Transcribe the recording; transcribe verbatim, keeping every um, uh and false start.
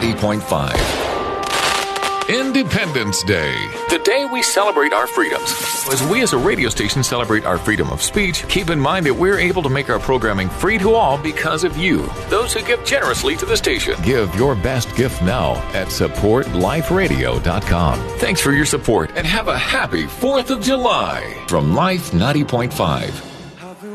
ninety point five. Independence Day, the day we celebrate our freedoms. As we as a radio station celebrate our freedom of speech, keep in mind that we're able to make our programming free to all because of you, those who give generously to the station. Give your best gift now at support life radio dot com. Thanks for your support and have a happy fourth of July from Life ninety point five.